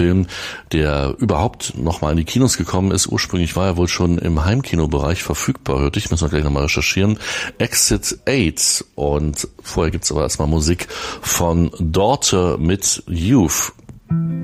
Film, der überhaupt nochmal in die Kinos gekommen ist. Ursprünglich war er wohl schon im Heimkinobereich verfügbar, hörte ich, müssen wir gleich nochmal recherchieren. Exit 8. Und vorher gibt's aber erstmal Musik von Daughter mit Youth.